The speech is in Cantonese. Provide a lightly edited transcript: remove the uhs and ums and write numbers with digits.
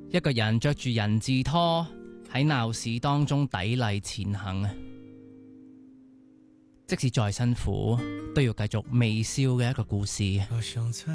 一個人着住人字拖喺鬧市當中砥礪前行，即使再辛苦都要繼續微笑嘅一個故事。